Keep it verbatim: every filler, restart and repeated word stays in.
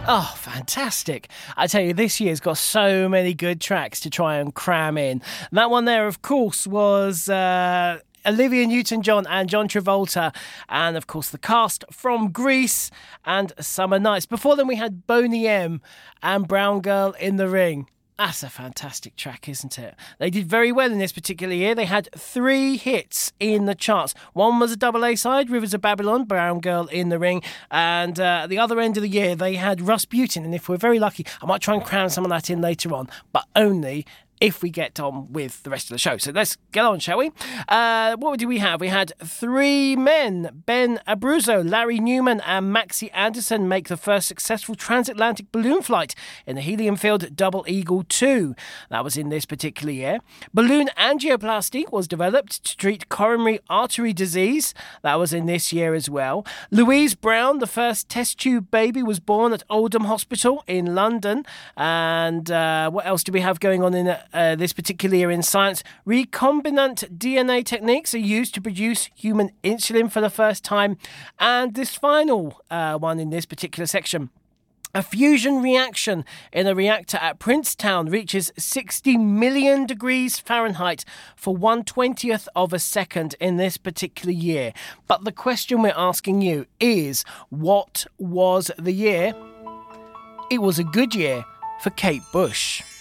Oh, fantastic. I tell you, this year's got so many good tracks to try and cram in. That one there, of course, was uh, Olivia Newton-John and John Travolta, and, of course, the cast from Grease and Summer Nights. Before them, we had Boney M and Brown Girl in the Ring. That's a fantastic track, isn't it? They did very well in this particular year. They had three hits in the charts. One was a double A side, Rivers of Babylon, Brown Girl in the Ring. And uh, at the other end of the year, they had Rasputin. And if we're very lucky, I might try and cram some of that in later on, but only if we get on with the rest of the show. So let's get on, shall we? Uh, what do we have? We had three men. Ben Abruzzo, Larry Newman and Maxie Anderson make the first successful transatlantic balloon flight in the helium-filled Double Eagle two. That was in this particular year. Balloon angioplasty was developed to treat coronary artery disease. That was in this year as well. Louise Brown, the first test tube baby, was born at Oldham Hospital in London. And uh, what else do we have going on in uh, Uh, this particular year in science? Recombinant D N A techniques are used to produce human insulin for the first time. And this final uh, one in this particular section, a fusion reaction in a reactor at Princetown reaches sixty million degrees Fahrenheit for one twentieth of a second in this particular year. But the question we're asking you is, what was the year? It was a good year for Kate Bush.